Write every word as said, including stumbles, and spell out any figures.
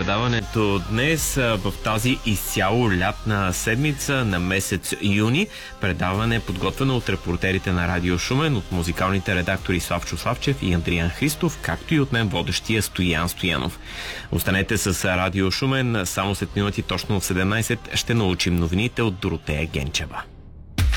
предаването днес в тази изцяло лятна седмица на месец юни. Предаване подготвено от репортерите на Радио Шумен, от музикалните редактори Славчо Славчев и Андриан Христов, както и от мен водещия Стоян Стоянов. Останете с Радио Шумен, само след минути точно в седемнайсет ще научим новините от Доротея Генчева.